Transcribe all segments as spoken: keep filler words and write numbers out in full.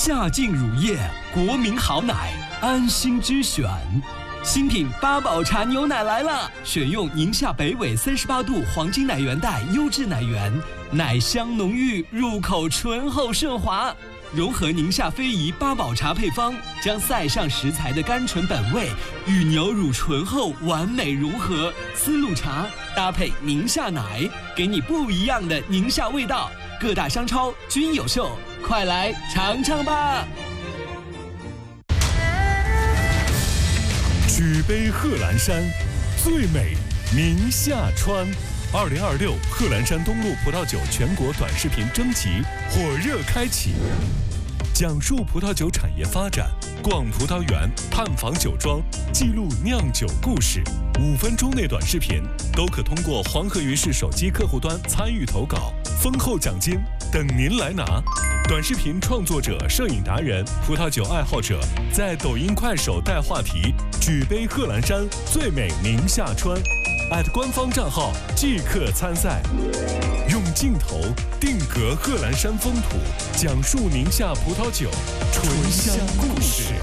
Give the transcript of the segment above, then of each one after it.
夏净乳业，国民好奶，安心之选。新品八宝茶牛奶来了，选用宁夏北纬三十八度黄金奶源带优质奶源，奶香浓郁，入口醇厚顺滑。融合宁夏非遗八宝茶配方，将塞上食材的甘醇本味与牛乳醇厚完美融合。丝路茶搭配宁夏奶，给你不一样的宁夏味道。各大商超均有售，快来尝尝吧！ 举杯贺兰山，最美宁夏川。二零二六贺兰山东路葡萄酒全国短视频征集火热开启，讲述葡萄酒产业发展，逛葡萄园，探访酒庄，记录酿酒故事。五分钟内短视频都可通过黄河云视手机客户端参与投稿，丰厚奖金等您来拿。短视频创作者、摄影达人、葡萄酒爱好者在抖音、快手带话题，举杯贺兰山，最美宁夏川。官方账号即刻参赛，用镜头定格贺兰山风土，讲述宁夏葡萄酒醇香故事。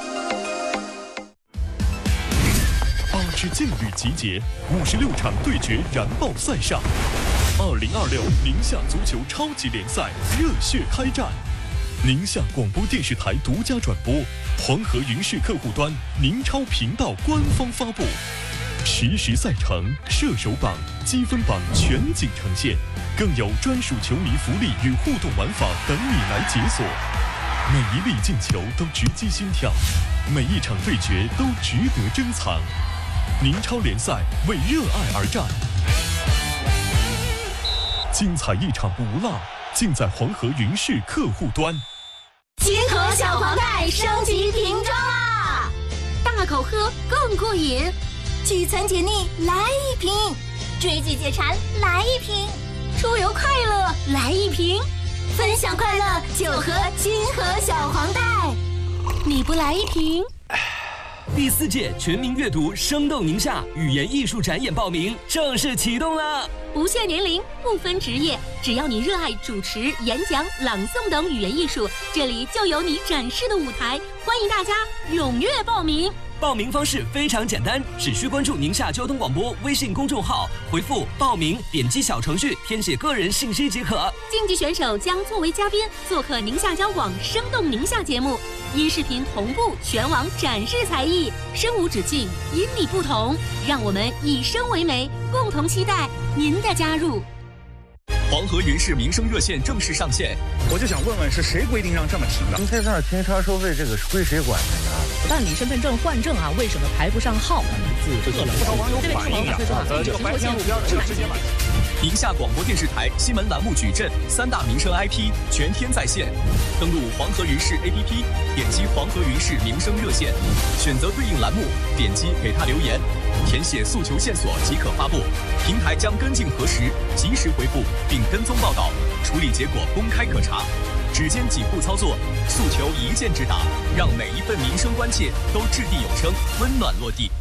八支劲旅集结，五十六场对决燃爆赛上。二零二六宁夏足球超级联赛热血开战，宁夏广播电视台独家转播，黄河云视客户端、宁超频道官方发布。实时赛程、射手榜、积分榜全景呈现，更有专属球迷福利与互动玩法等你来解锁。每一粒进球都直击心跳，每一场对决都值得珍藏。宁超联赛为热爱而战，精彩一场不落，尽在黄河云视客户端。 金河小黄袋升级瓶装啦，大口喝更过瘾。聚餐解腻来一瓶，追剧解馋来一瓶，出游快乐来一瓶，分享快乐就喝金河小黄袋。你不来一瓶？ 第四届全民阅读生动宁夏语言艺术展演报名正式启动了， 不限年龄，不分职业，只要你热爱主持、演讲、朗诵等语言艺术，这里就有你展示的舞台。欢迎大家踊跃报名。 报名方式非常简单，只需关注宁夏交通广播微信公众号，回复报名，点击小程序填写个人信息即可。 竞技选手将作为嘉宾做客宁夏交广生动宁夏节目，音视频同步全网展示才艺，声无止境，因你不同，让我们以声为媒，共同期待您的加入。 黄河云视民生热线正式上线， 我就想问问是谁规定让这么停的？ 您在这儿停车收费，这个是归谁管的呀？ 办理身份证换证啊，为什么排不上号？ 不少网友反映啊，呃，这个白天路边这个直接买。 宁夏广播电视台新闻栏目矩阵三大民生 I P 全天在线，登录黄河云视 A P P， 点击黄河云视民生热线，选择对应栏目，点击给他留言，填写诉求线索即可发布，平台将跟进核实，及时回复并跟踪报道，处理结果公开可查。只见几步操作，诉求一键直达，让每一份民生关切都掷地有声，温暖落地。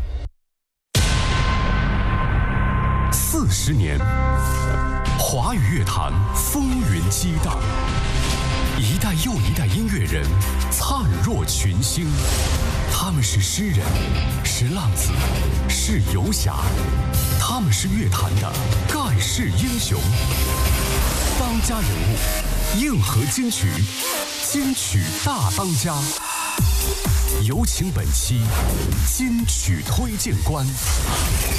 四十年，华语乐坛风云激荡，一代又一代音乐人灿若群星。他们是诗人，是浪子，是游侠，他们是乐坛的盖世英雄。当家人物，硬核金曲，金曲大当家。有请本期金曲推荐官。